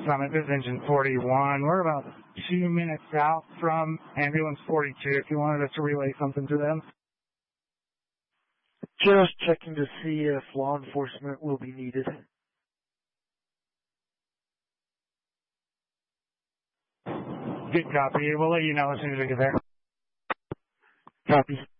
Summit. This is engine 41. We're about 2 minutes out from ambulance 42 if you wanted us to relay something to them. Just checking to see if law enforcement will be needed. Good copy. We'll let you know as soon as we get there. Copy.